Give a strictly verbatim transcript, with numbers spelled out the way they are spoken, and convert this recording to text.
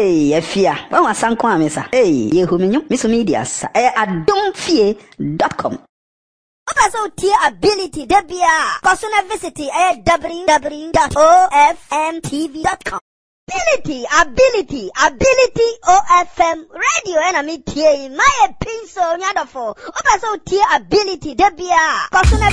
Hey, Efia. When was Sanko Amesa? Hey, Yehuminyo, Miss Medias. Eh, adomfie dot com. Also, tier ability, Debia. Personal visit, eh, w w w dot o f m t v dot com. Ability, ability, ability, O F M, radio enemy tier, my pencil, nyadafo. Also, tier ability, Debia. Personal